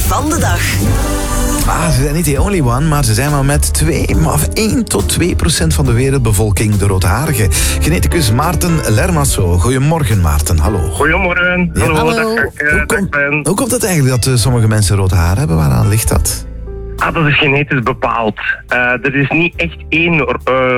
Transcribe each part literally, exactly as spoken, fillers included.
van de dag. Ah, ze zijn niet the only one, maar ze zijn wel met twee, maar één tot twee procent van de wereldbevolking de roodharigen. Geneticus Maarten Lermasso. Goedemorgen, Maarten. Hallo. Goedemorgen. Ja. Hallo, Hallo. dag, dag, uh, Hoe, dag komt, Ben. hoe komt het eigenlijk dat uh, sommige mensen rood haar hebben? Waaraan ligt dat? Ah, dat is genetisch bepaald. Uh, er is niet echt één uh,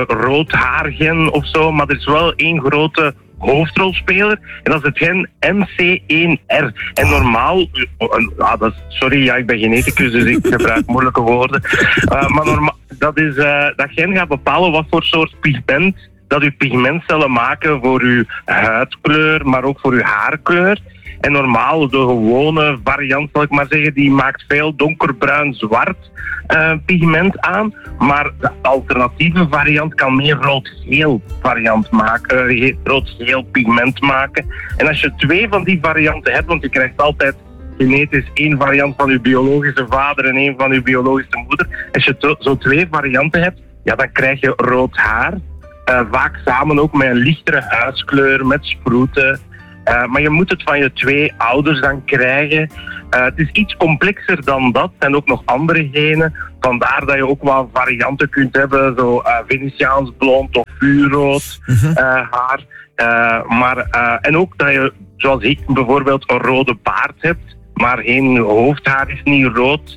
roodhaargen of zo, maar er is wel één grote hoofdrolspeler. En dat is het gen M C één R. En normaal... Uh, ah, dat is, sorry, ja, ik ben geneticus, dus ik gebruik moeilijke woorden. Uh, maar normaal, dat, is, uh, dat gen gaat bepalen wat voor soort pigment dat uw pigmentcellen maken voor uw huidkleur, maar ook voor uw haarkleur. En normaal, de gewone variant, zal ik maar zeggen, die maakt veel donkerbruin-zwart uh, pigment aan. Maar de alternatieve variant kan meer rood-geel variant maken, uh, rood-geel pigment maken. En als je twee van die varianten hebt, want je krijgt altijd genetisch één variant van je biologische vader en één van je biologische moeder. Als je to- zo twee varianten hebt, ja, dan krijg je rood haar. Uh, vaak samen ook met een lichtere huidskleur, met sproeten. Uh, maar je moet het van je twee ouders dan krijgen. Uh, het is iets complexer dan dat. Er zijn ook nog andere genen. Vandaar dat je ook wel varianten kunt hebben. Zo uh, Venetiaans blond of vuurrood uh, haar. Uh, maar, uh, en ook dat je, zoals ik bijvoorbeeld, een rode baard hebt. Maar geen hoofdhaar is niet rood.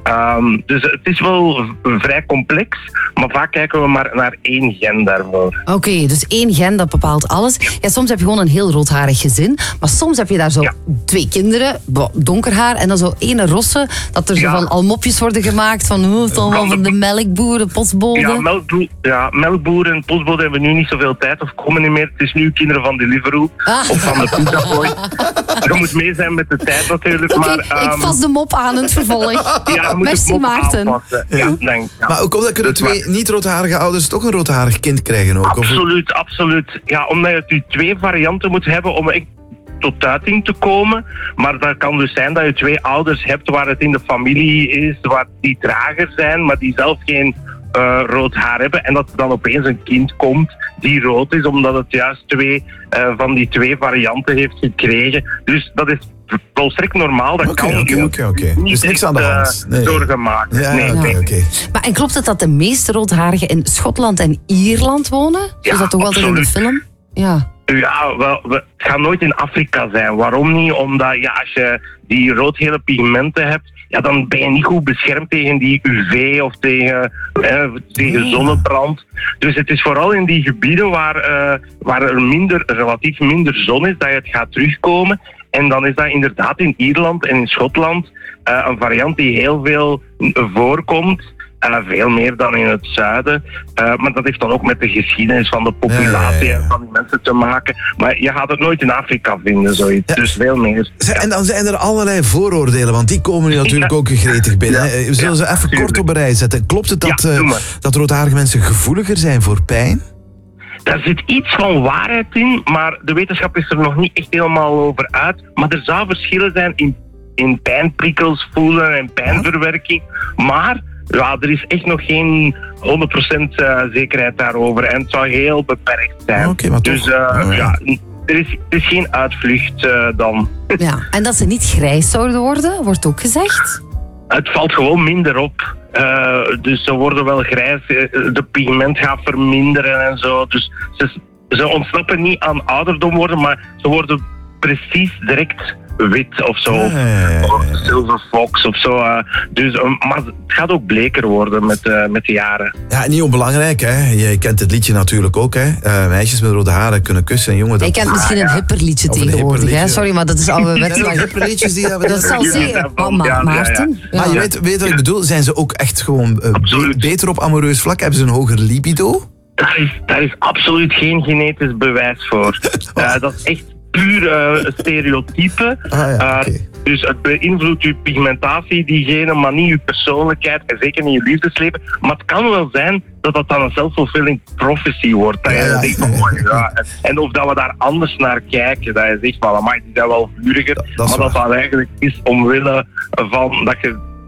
Um, dus het is wel v- vrij complex. Maar vaak kijken we maar naar één gen daarvoor. Oké, okay, dus één gen dat bepaalt alles. Ja, soms heb je gewoon een heel roodharig gezin. Maar soms heb je daar zo Ja. twee kinderen, bo- donker haar. En dan zo ene rosse, dat er zo Ja. van al mopjes worden gemaakt. Van hoe het allemaal van de melkboer, de postbode. Ja, melkboer, ja, melkboer en postbode hebben nu niet zoveel tijd of komen niet meer. Het is nu kinderen van Deliveroo Ah. of van de Pizza Boy. Je moet mee zijn met de tijd natuurlijk. Oké, maar, ik um, pas de mop aan in het vervolg. ja, je moet Merci, het mop Maarten. aanpassen. Ja, denk, ja. Maar hoe komt dat kunnen Dus maar- twee niet-roodharige ouders toch een roodharig kind krijgen ook? Of- Absoluut, absoluut. Ja, omdat je die twee varianten moet hebben om echt tot uiting te komen. Maar dat kan dus zijn dat je twee ouders hebt waar het in de familie is, waar die drager zijn, maar die zelf geen uh, rood haar hebben. En dat er dan opeens een kind komt die rood is, omdat het juist twee uh, van die twee varianten heeft gekregen. Dus dat is volstrekt normaal. Dat Oké, kan oké, je oké, oké. niet Dus niks aan de echt, uh, hand. Nee. zorgen maken. Ja, nee, oké, nee. oké. Maar en klopt het dat de meeste roodharigen in Schotland en Ierland wonen? Zoals Ja, dat toch altijd in de absoluut. film? Ja. Ja, wel, we, het gaat nooit in Afrika zijn. Waarom niet? Omdat ja, als je die roodgele pigmenten hebt, ja, dan ben je niet goed beschermd tegen die U V of tegen, eh, tegen zonnebrand. Dus het is vooral in die gebieden waar, uh, waar er minder, relatief minder zon is, dat je het gaat terugkomen. En dan is dat inderdaad in Ierland en in Schotland uh, een variant die heel veel voorkomt. Uh, veel meer dan in het zuiden. Uh, maar dat heeft dan ook met de geschiedenis van de populatie Ja, ja, ja. en van die mensen te maken. Maar je gaat het nooit in Afrika vinden, zoiets. Ja. Dus veel meer. Zeg, Ja. En dan zijn er allerlei vooroordelen, want die komen nu natuurlijk Ja. ook gretig binnen. Ja. hè. We zullen ze Ja, even tuurlijk. kort op een rij zetten. Klopt het dat, Ja, eh, doe maar. dat roodharige mensen gevoeliger zijn voor pijn? Daar zit iets van waarheid in, maar de wetenschap is er nog niet echt helemaal over uit. Maar er zou verschillen zijn in, in pijnprikkels voelen en pijnverwerking. Maar ja, er is echt nog geen honderd procent uh, zekerheid daarover. En het zou heel beperkt zijn. Oké, maar toch. Dus uh, Oh, ja. ja, er is, er is geen uitvlucht uh, dan. Ja. En dat ze niet grijs zouden worden, wordt ook gezegd. Het valt gewoon minder op. Uh, dus ze worden wel grijs, uh, de pigment gaat verminderen en zo. Dus ze, ze ontsnappen niet aan ouderdom worden, maar ze worden precies direct wit of zo. Ja, ja, ja, ja. Of silver fox of zo. Uh, dus, uh, maar het gaat ook bleker worden met, uh, met de jaren. Ja, niet onbelangrijk, hè. Je kent het liedje natuurlijk ook, hè. Uh, meisjes met rode haren kunnen kussen en jongen... Dat... Ik ken misschien een hipper liedje Of een tegenwoordig. hipper Hè? liedje. Sorry, maar dat is oude Ja, wet. hipper liedjes die hebben... Dat zal Ja, zeker. daarvan, Oh, Ma- ja, ja, ja. Maarten. Maar je weet, weet wat ik bedoel? Zijn ze ook echt gewoon uh, be- Absoluut. beter op amoureus vlak? Hebben ze een hoger libido? Daar is, daar is absoluut geen genetisch bewijs voor. Uh, dat is echt puur uh, stereotype. Ah, ja, Uh, oké. Dus het beïnvloedt je pigmentatie, diegene, maar niet je persoonlijkheid en zeker niet je liefdesleven. Maar het kan wel zijn dat dat dan een self-fulfilling prophecy wordt. Dat Ja, je ja. denkt van, oh ja. En of dat we daar anders naar kijken. Dat je zegt van, amai, die zijn wel vuriger. Dat- dat is maar dat waar. dat eigenlijk is omwille van dat je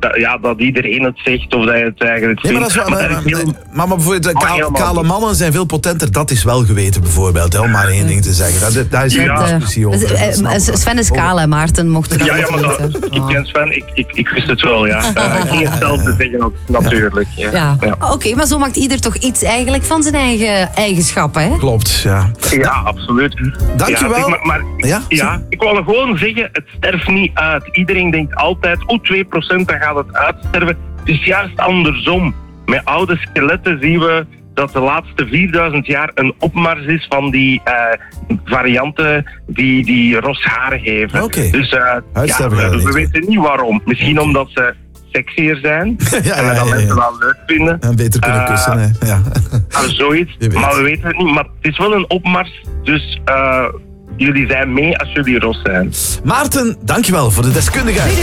dat, ja, dat iedereen het zegt of dat je het eigenlijk Nee, maar, dat vindt. is wel, maar, Maar dat is heel- maar, maar bijvoorbeeld, Maar ka- helemaal kale niet. mannen zijn veel potenter. Dat is wel geweten, bijvoorbeeld. Hè, om maar één ding te zeggen. Daar, daar is geen Ja. Eh, discussie over. eh, Dat snap ik wel. Sven is kaal, hè, Maarten, mocht je dat Ja, ja, niet maar dat, weten. ik ken Sven, ik, ik, ik wist het wel, ja. Uh, ik ging hetzelfde zeggen, ook, natuurlijk. Ja. Ja, Ja. oké, maar zo maakt ieder toch iets eigenlijk van zijn eigen eigenschappen, hè? Klopt, ja. Ja, absoluut. Dankjewel. Ja, zeg maar, maar Ja, ja, zeg. ik wil gewoon zeggen, het sterft niet uit. Iedereen denkt altijd, oh, twee procent, dan gaat het uitsterven. Het is juist andersom. Met oude skeletten zien we dat de laatste vierduizend jaar een opmars is van die eh, varianten die, die ros haar geven. Oké. Dus eh, ja, Uitsterven gaat we, het we niet. weten niet waarom. Misschien omdat ze sexier zijn Ja, en we ja, dat ja, mensen ja. wel leuk vinden. En beter kunnen Eh, kussen, hè. Ja. Ah, zoiets, Je weet. maar we weten het niet. Maar het is wel een opmars, dus eh, jullie zijn mee als jullie ros zijn. Maarten, dankjewel voor de deskundigheid.